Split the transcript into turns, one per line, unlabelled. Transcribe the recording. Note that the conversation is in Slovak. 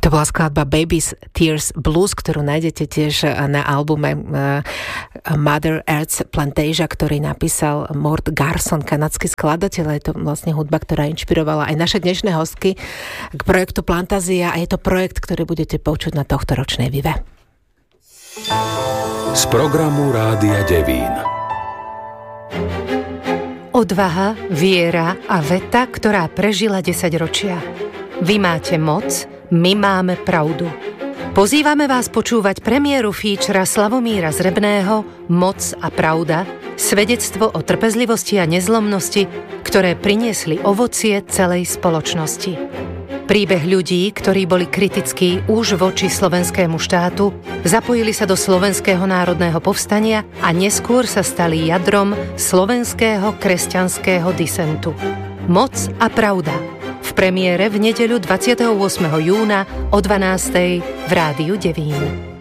To bola skladba Baby's Tears Blues, ktorú nájdete tiež na albume Mother Earth Plantasia, ktorý napísal Mort Garson, kanadský skladateľ. Je to vlastne hudba, ktorá inšpirovala aj naše dnešné hostky k projektu Plantázia a je to projekt, ktorý budete počuť na tohto ročnej Vive.
Z programu Rádia Devín.
Odvaha, viera a veta, ktorá prežila 10 ročia. Vy máte moc, my máme pravdu. Pozývame vás počúvať premiéru featura Slavomíra Zrebného Moc a pravda, svedectvo o trpezlivosti a nezlomnosti, ktoré priniesli ovocie celej spoločnosti. Príbeh ľudí, ktorí boli kritickí už voči slovenskému štátu, zapojili sa do Slovenského národného povstania a neskôr sa stali jadrom slovenského kresťanského disentu. Moc a pravda. V premiére v nedeľu 28. júna o 12:00 v Rádiu Devín.